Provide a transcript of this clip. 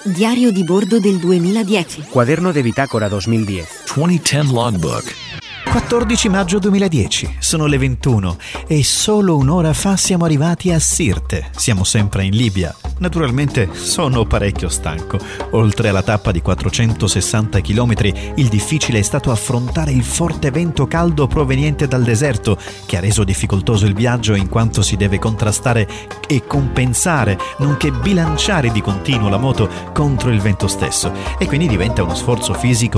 Diario di bordo del 2010. Cuaderno de bitácora 2010. 2010 Logbook. 14 maggio 2010, sono le 21 e solo un'ora fa siamo arrivati a Sirte. Siamo sempre in Libia. Naturalmente sono parecchio stanco. Oltre alla tappa di 460 km, il difficile è stato affrontare il forte vento caldo proveniente dal deserto, che ha reso difficoltoso il viaggio in quanto si deve contrastare e compensare, nonché bilanciare di continuo la moto contro il vento stesso, e quindi diventa uno sforzo fisico